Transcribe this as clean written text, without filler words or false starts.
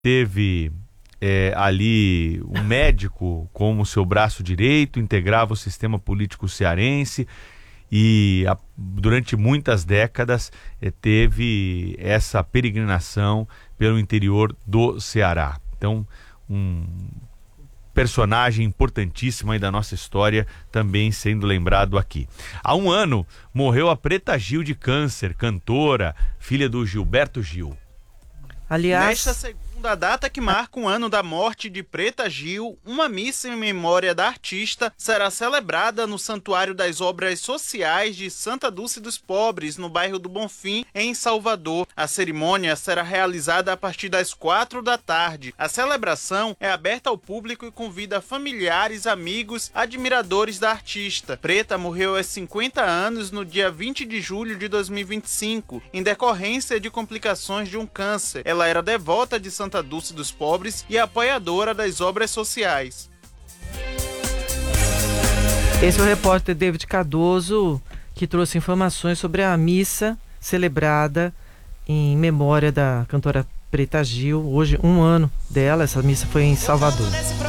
teve ali um médico como seu braço direito, integrava o sistema político cearense e durante muitas décadas teve essa peregrinação pelo interior do Ceará. Então, um personagem importantíssimo aí da nossa história também sendo lembrado aqui. Há um ano morreu a Preta Gil de câncer, cantora, filha do Gilberto Gil. Aliás, nesta segunda data que marca o ano da morte de Preta Gil, uma missa em memória da artista será celebrada no Santuário das Obras Sociais de Santa Dulce dos Pobres, no bairro do Bonfim, em Salvador. A cerimônia será realizada a partir das 4 da tarde. A celebração é aberta ao público e convida familiares, amigos, admiradores da artista. Preta morreu aos 50 anos no dia 20 de julho de 2025, em decorrência de complicações de um câncer. Ela era devota de Santa Dulce dos Pobres e apoiadora das obras sociais. esse é o repórter David Cardoso, que trouxe informações sobre a missa celebrada em memória da cantora Preta Gil. Hoje, um ano dela, essa missa foi em Salvador.